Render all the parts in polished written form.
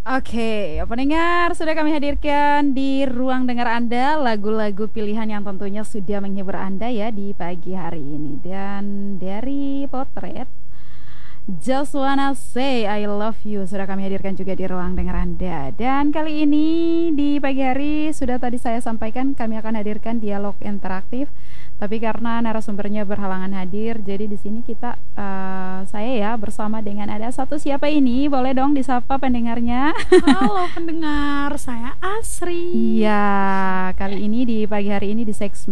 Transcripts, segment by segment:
Oke, pendengar, sudah kami hadirkan di ruang dengar Anda lagu-lagu pilihan yang tentunya sudah menghibur Anda ya di pagi hari ini. Dan dari Potret, Just Wanna Say I Love You sudah kami hadirkan juga di ruang dengar Anda. Dan kali ini di pagi hari sudah tadi saya sampaikan kami akan hadirkan dialog interaktif. Tapi karena narasumbernya berhalangan hadir, jadi di sini saya ya bersama dengan ada satu siapa ini, boleh dong disapa pendengarnya. Halo pendengar, saya Asri. Iya, kali ini di pagi hari ini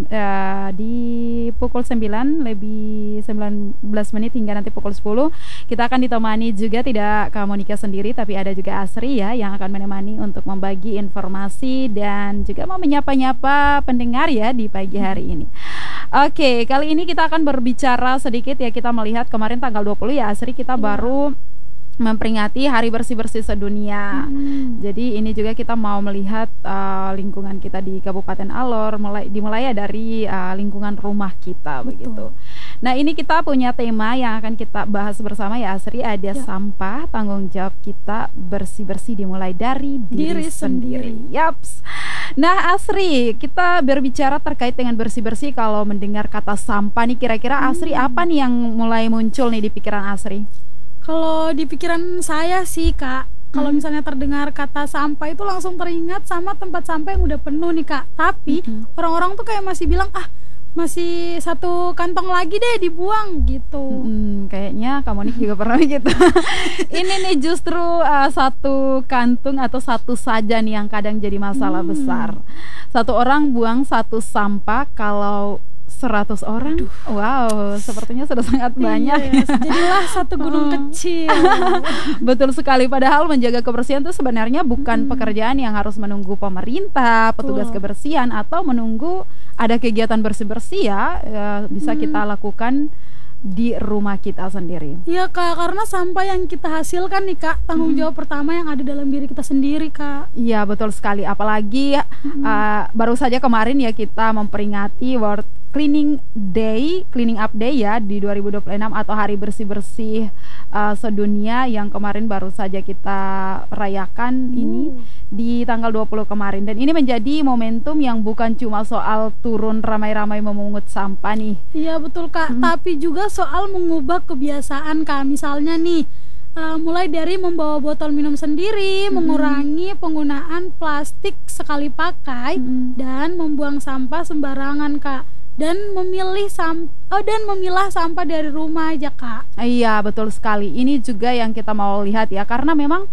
di pukul 9 lebih 19 menit hingga nanti pukul 10 kita akan ditemani juga, tidak kamu nikah sendiri tapi ada juga Asri ya yang akan menemani untuk membagi informasi dan juga mau menyapa-nyapa pendengar ya di pagi hari ini. Oke, kali ini kita akan berbicara sedikit ya, kita melihat kemarin tanggal 20 ya Asri kita baru memperingati Hari Bersih-bersih Sedunia. Jadi ini juga kita mau melihat lingkungan kita di Kabupaten Alor dimulai ya dari lingkungan rumah kita. Betul. Begitu. Nah, ini kita punya tema yang akan kita bahas bersama ya Asri, ada sampah, tanggung jawab kita bersih-bersih dimulai dari diri sendiri. Yaps. Nah Asri, kita berbicara terkait dengan bersih-bersih. Kalau mendengar kata sampah nih, kira-kira Asri apa nih yang mulai muncul nih di pikiran Asri? Kalau di pikiran saya sih Kak, kalau misalnya terdengar kata sampah itu langsung teringat sama tempat sampah yang udah penuh nih Kak. Tapi orang-orang tuh kayak masih bilang masih satu kantong lagi deh dibuang gitu. Kayaknya kamu nih juga pernah gitu. Ini nih justru satu kantung atau satu saja nih yang kadang jadi masalah besar. Satu orang buang satu sampah, kalau 100 orang, wow, sepertinya sudah sangat banyak. Iya, jadilah satu gunung kecil. Betul sekali. Padahal menjaga kebersihan itu sebenarnya bukan pekerjaan yang harus menunggu pemerintah, petugas kebersihan atau menunggu ada kegiatan bersih-bersih ya, bisa kita lakukan di rumah kita sendiri. Iya Kak, karena sampah yang kita hasilkan nih Kak, tanggung jawab pertama yang ada dalam diri kita sendiri Kak. Iya betul sekali. Apalagi baru saja kemarin ya kita memperingati World Cleaning Up Day ya di 2026 atau Hari Bersih-bersih Sedunia yang kemarin baru saja kita rayakan ini di tanggal 20 kemarin. Dan ini menjadi momentum yang bukan cuma soal turun ramai-ramai memungut sampah nih. Iya betul Kak, tapi juga soal mengubah kebiasaan Kak. Misalnya nih, mulai dari membawa botol minum sendiri, mengurangi penggunaan plastik sekali pakai, dan membuang sampah sembarangan Kak. Dan memilah sampah dari rumah aja Kak. Iya betul sekali. Ini juga yang kita mau lihat ya, karena memang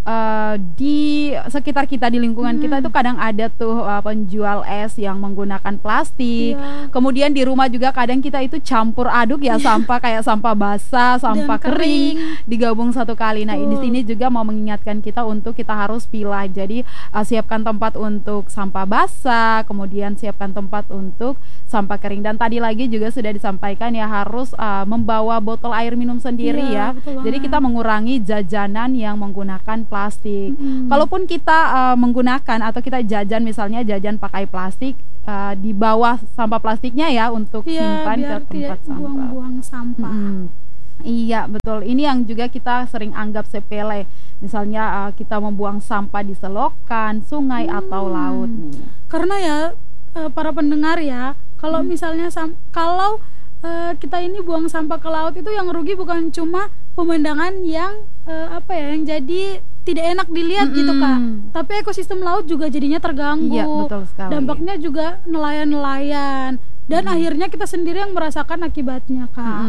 di sekitar kita, di lingkungan kita itu kadang ada tuh penjual es yang menggunakan plastik. Kemudian di rumah juga kadang kita itu campur aduk ya sampah, kayak sampah basah, sampah kering digabung satu kali. Nah, di sini juga mau mengingatkan kita untuk kita harus pilah. Jadi siapkan tempat untuk sampah basah, kemudian siapkan tempat untuk sampah kering. Dan tadi lagi juga sudah disampaikan ya, harus membawa botol air minum sendiri ya. Jadi kita mengurangi jajanan yang menggunakan plastik. Kalaupun kita menggunakan atau kita jajan, misalnya jajan pakai plastik, di bawah sampah plastiknya ya untuk simpan ke tempat sampah. Buang-buang sampah. Iya betul. Ini yang juga kita sering anggap sepele. Misalnya kita membuang sampah di selokan, sungai atau laut nih. Karena ya para pendengar ya, kalau misalnya kalau kita ini buang sampah ke laut, itu yang rugi bukan cuma pemandangan yang yang jadi tidak enak dilihat gitu Kak, tapi ekosistem laut juga jadinya terganggu. Iya, betul sekali. Dampaknya juga nelayan-nelayan dan akhirnya kita sendiri yang merasakan akibatnya Kak.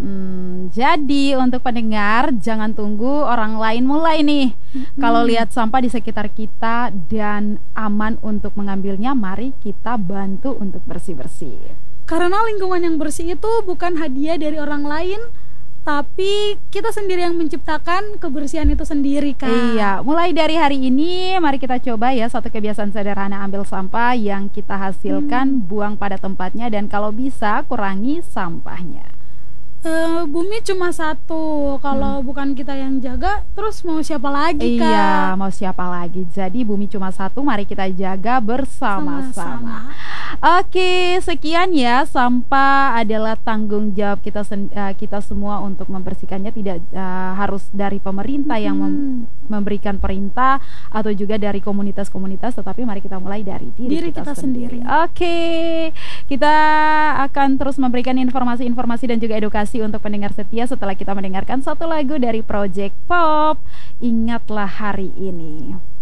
Jadi untuk pendengar, jangan tunggu orang lain mulai nih. Kalau lihat sampah di sekitar kita dan aman untuk mengambilnya, mari kita bantu untuk bersih-bersih. Karena lingkungan yang bersih itu bukan hadiah dari orang lain, tapi kita sendiri yang menciptakan kebersihan itu sendiri Kak. Iya, mulai dari hari ini mari kita coba ya satu kebiasaan sederhana, ambil sampah yang kita hasilkan, buang pada tempatnya, dan kalau bisa kurangi sampahnya. Bumi cuma satu, kalau bukan kita yang jaga, terus mau siapa lagi Kak? Iya, mau siapa lagi. Jadi bumi cuma satu, mari kita jaga bersama-sama. Oke, sekian ya. Sampah adalah tanggung jawab kita semua untuk membersihkannya. Tidak harus dari pemerintah yang memberikan perintah atau juga dari komunitas-komunitas, tetapi mari kita mulai dari diri kita sendiri. Oke, kita akan terus memberikan informasi-informasi dan juga edukasi untuk pendengar setia setelah kita mendengarkan satu lagu dari Project Pop, Ingatlah Hari Ini.